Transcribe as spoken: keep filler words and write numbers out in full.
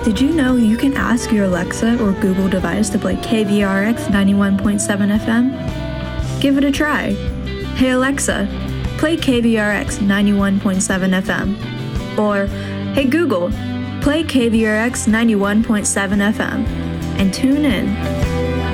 Did you know you can ask your Alexa or Google device to play K V R X ninety-one point seven F M? Give it a try. Hey Alexa, play K V R X ninety-one point seven F M. Or, hey Google, play K V R X ninety-one point seven F M. And tune in.